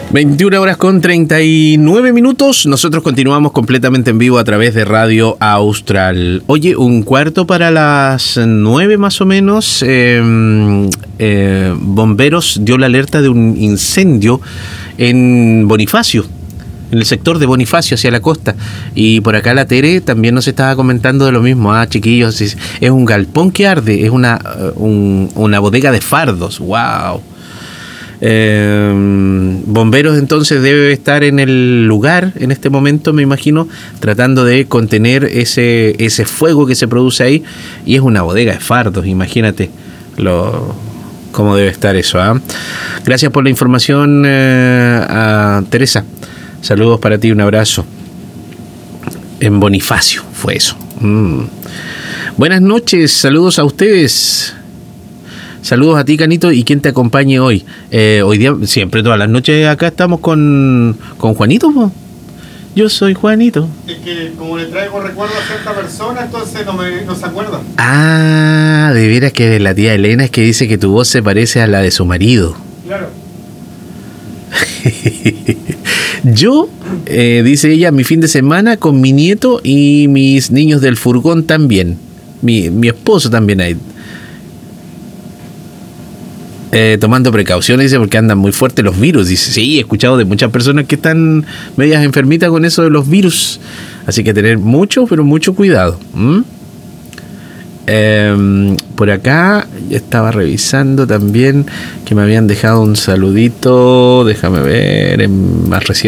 21 horas con 39 minutos. Nosotros continuamos completamente en vivo a través de Radio Austral. Oye, 8:45 más o menos, bomberos dio la alerta de un incendio en Bonifacio, en el sector de Bonifacio hacia la costa. Y por acá la Tere también nos estaba comentando de lo mismo. Chiquillos, es un galpón que arde, es una bodega de fardos. ¡Wow! Bomberos entonces debe estar en el lugar en este momento, me imagino, tratando de contener ese fuego que se produce ahí, y es una bodega de fardos, imagínate cómo debe estar eso. Gracias por la información, a Teresa, saludos para ti, un abrazo. En Bonifacio fue eso. Buenas noches, saludos a ustedes. Saludos a ti, Canito, y quien te acompañe hoy. Hoy día, siempre, todas las noches, acá estamos con Juanito, po. Yo soy Juanito. Es que como le traigo recuerdo a cierta persona, entonces no se acuerda. De veras que de la tía Elena es que dice que tu voz se parece a la de su marido. Claro. Yo, dice ella, mi fin de semana con mi nieto y mis niños del furgón también. Mi esposo también ahí. Tomando precauciones, dice, porque andan muy fuertes los virus. Dice, sí, he escuchado de muchas personas que están medias enfermitas con eso de los virus. Así que tener mucho, pero mucho cuidado. Por acá estaba revisando también que me habían dejado un saludito. Déjame ver, más reciente.